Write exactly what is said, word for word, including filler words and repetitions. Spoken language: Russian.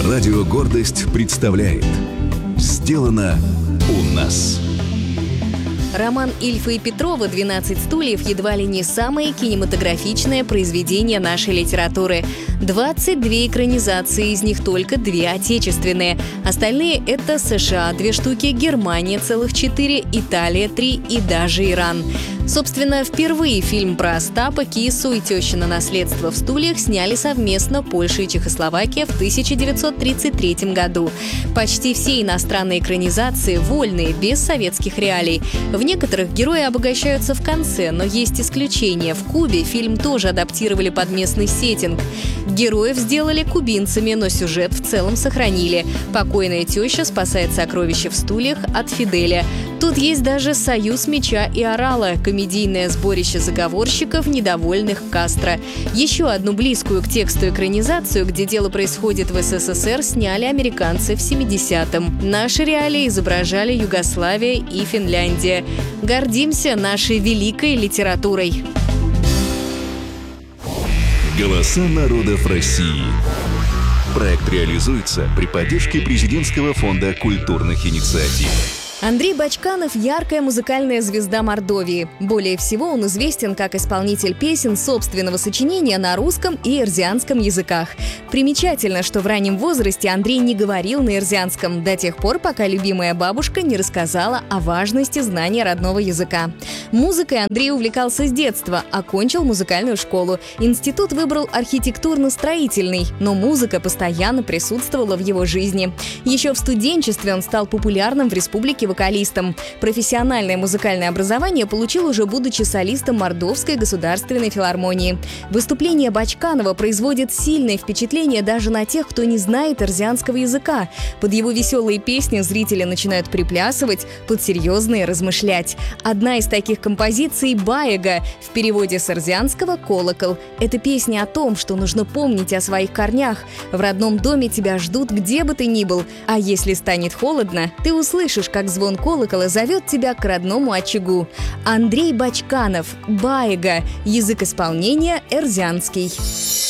Радио «Гордость» представляет «Сделано у нас». Роман Ильфа и Петрова «двенадцать стульев» едва ли не самое кинематографичное произведение нашей литературы. двадцать две экранизации, из них только две отечественные. Остальные — это США две штуки, Германия целых четыре, Италия три и даже Иран. Собственно, впервые фильм про Остапа, кису и тещино наследство в стульях сняли совместно Польша и Чехословакия в тысяча девятьсот тридцать третьем году. Почти все иностранные экранизации вольные, без советских реалий. В некоторых герои обогащаются в конце, но есть исключения. В Кубе фильм тоже адаптировали под местный сеттинг. Героев сделали кубинцами, но сюжет в целом сохранили. Покойная теща спасает сокровища в стульях от Фиделя. Тут есть даже «Союз меча и орала» – комедийное сборище заговорщиков, недовольных Кастро. Еще одну близкую к тексту экранизацию, где дело происходит в СССР, сняли американцы в семидесятом. Наши реалии изображали Югославия и Финляндия. Гордимся нашей великой литературой. Голоса народов России. Проект реализуется при поддержке Президентского фонда культурных инициатив. Андрей Бачканов – яркая музыкальная звезда Мордовии. Более всего он известен как исполнитель песен собственного сочинения на русском и эрзианском языках. Примечательно, что в раннем возрасте Андрей не говорил на эрзианском до тех пор, пока любимая бабушка не рассказала о важности знания родного языка. Музыкой Андрей увлекался с детства, окончил музыкальную школу. Институт выбрал архитектурно-строительный, но музыка постоянно присутствовала в его жизни. Еще в студенчестве он стал популярным в республике вокалистом. Профессиональное музыкальное образование получил уже будучи солистом Мордовской государственной филармонии. Выступление Бачканова производит сильное впечатление даже на тех, кто не знает эрзианского языка. Под его веселые песни зрители начинают приплясывать, под серьезные размышлять. Одна из таких композиций — «Баега», в переводе с эрзианского «колокол». Это песня о том, что нужно помнить о своих корнях. В родном доме тебя ждут, где бы ты ни был. А если станет холодно, ты услышишь, как звон колокола зовет тебя к родному очагу. Андрей Бачканов, «Баега», язык исполнения эрзианский.